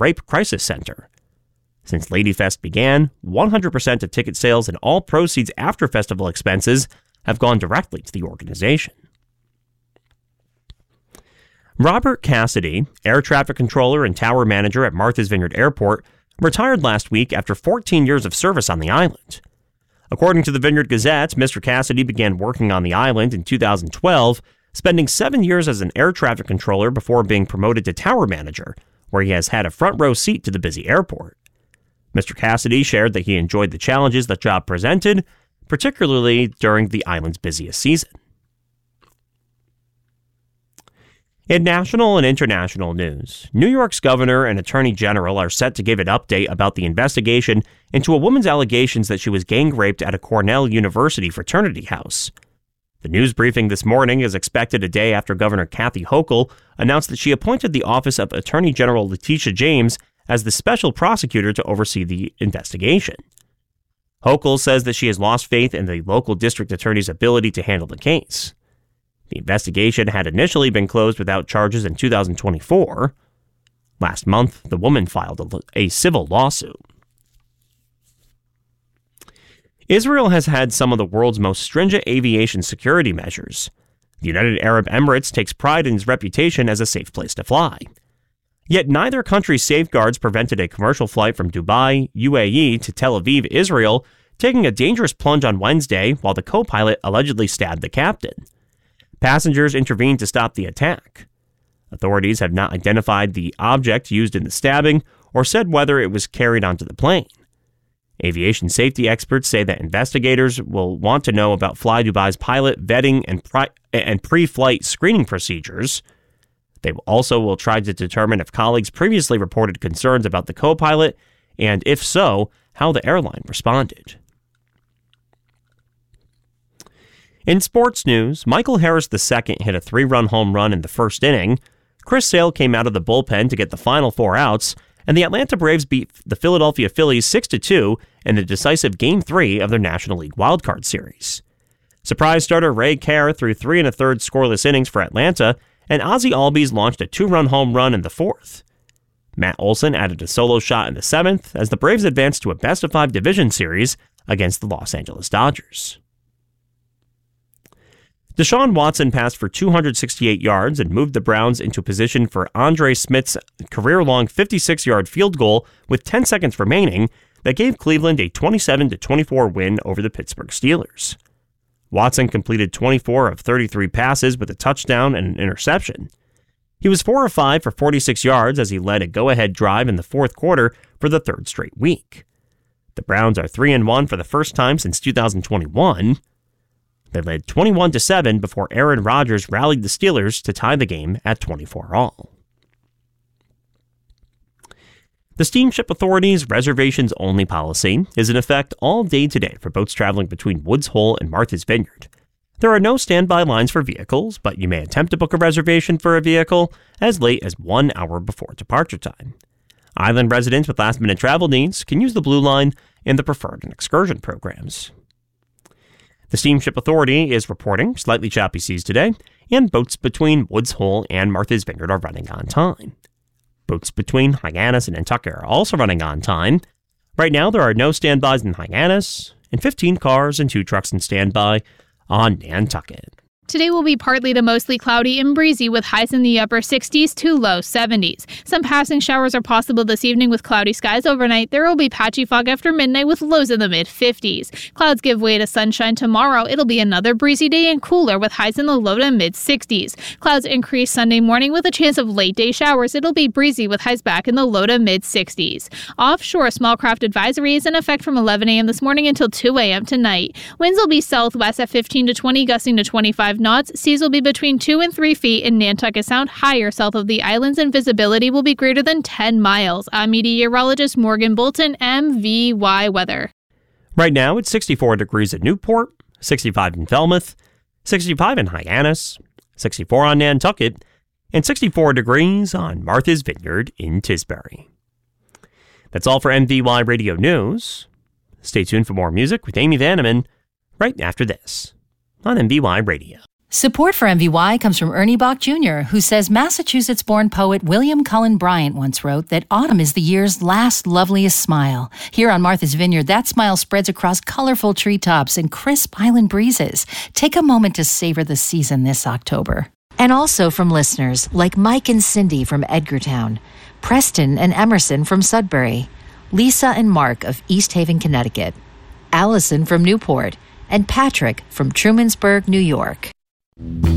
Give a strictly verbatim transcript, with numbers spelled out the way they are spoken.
Rape Crisis Center. Since Ladyfest began, one hundred percent of ticket sales and all proceeds after festival expenses have gone directly to the organization. Robert Cassidy, air traffic controller and tower manager at Martha's Vineyard Airport, retired last week after fourteen years of service on the island. According to the Vineyard Gazette, Mister Cassidy began working on the island in two thousand twelve, spending seven years as an air traffic controller before being promoted to tower manager, where he has had a front row seat to the busy airport. Mister Cassidy shared that he enjoyed the challenges the job presented, particularly during the island's busiest season. In national and international news, New York's governor and attorney general are set to give an update about the investigation into a woman's allegations that she was gang raped at a Cornell University fraternity house. The news briefing this morning is expected a day after Governor Kathy Hochul announced that she appointed the office of Attorney General Letitia James as the special prosecutor to oversee the investigation. Hochul says that she has lost faith in the local district attorney's ability to handle the case. The investigation had initially been closed without charges in two thousand twenty-four. Last month, the woman filed a, a civil lawsuit. Israel has had some of the world's most stringent aviation security measures. The United Arab Emirates takes pride in its reputation as a safe place to fly. Yet neither country's safeguards prevented a commercial flight from Dubai, U A E, to Tel Aviv, Israel, taking a dangerous plunge on Wednesday while the co-pilot allegedly stabbed the captain. Passengers intervened to stop the attack. Authorities have not identified the object used in the stabbing or said whether it was carried onto the plane. Aviation safety experts say that investigators will want to know about FlyDubai's pilot vetting and, pri- and pre-flight screening procedures. They also will try to determine if colleagues previously reported concerns about the co-pilot, and if so, how the airline responded. In sports news, Michael Harris the Second hit a three-run home run in the first inning. Chris Sale came out of the bullpen to get the final four outs, and the Atlanta Braves beat the Philadelphia Phillies six to two in the decisive Game three of their National League wildcard series. Surprise starter Ray Kerr threw three and a third scoreless innings for Atlanta, and Ozzie Albies launched a two-run home run in the fourth. Matt Olson added a solo shot in the seventh as the Braves advanced to a best-of-five division series against the Los Angeles Dodgers. Deshaun Watson passed for two hundred sixty-eight yards and moved the Browns into position for Andre Smith's career-long fifty-six-yard field goal with ten seconds remaining that gave Cleveland a twenty-seven to twenty-four win over the Pittsburgh Steelers. Watson completed twenty-four of thirty-three passes with a touchdown and an interception. He was four of five for forty-six yards as he led a go-ahead drive in the fourth quarter for the third straight week. The Browns are three and one for the first time since two thousand twenty-one. They led twenty-one to seven before Aaron Rodgers rallied the Steelers to tie the game at twenty-four all. The Steamship Authority's reservations-only policy is in effect all day today for boats traveling between Woods Hole and Martha's Vineyard. There are no standby lines for vehicles, but you may attempt to book a reservation for a vehicle as late as one hour before departure time. Island residents with last-minute travel needs can use the Blue Line in the Preferred and Excursion programs. The Steamship Authority is reporting slightly choppy seas today, and boats between Woods Hole and Martha's Vineyard are running on time. Boats between Hyannis and Nantucket are also running on time. Right now, there are no standbys in Hyannis, and fifteen cars and two trucks in standby on Nantucket. Today will be partly to mostly cloudy and breezy with highs in the upper sixties to low seventies. Some passing showers are possible this evening with cloudy skies overnight. There will be patchy fog after midnight with lows in the mid-fifties. Clouds give way to sunshine tomorrow. It'll be another breezy day and cooler with highs in the low to mid-sixties. Clouds increase Sunday morning with a chance of late-day showers. It'll be breezy with highs back in the low to mid-sixties. Offshore, small craft advisory is in effect from eleven a.m. this morning until two a.m. tonight. Winds will be southwest at fifteen to twenty, gusting to twenty-five knots. Seas will be between two and three feet in Nantucket Sound, higher south of the islands, and visibility will be greater than ten miles. I'm meteorologist Morgan Bolton, M V Y Weather. Right now, it's sixty-four degrees at Newport, sixty-five in Falmouth, sixty-five in Hyannis, sixty-four on Nantucket, and sixty-four degrees on Martha's Vineyard in Tisbury. That's all for M V Y Radio News. Stay tuned for more music with Amy Vanneman right after this on M V Y Radio. Support for M V Y comes from Ernie Bach Junior, who says Massachusetts-born poet William Cullen Bryant once wrote that autumn is the year's last loveliest smile. Here on Martha's Vineyard, that smile spreads across colorful treetops and crisp island breezes. Take a moment to savor the season this October. And also from listeners like Mike and Cindy from Edgartown, Preston and Emerson from Sudbury, Lisa and Mark of East Haven, Connecticut, Allison from Newport, and Patrick from Trumansburg, New York.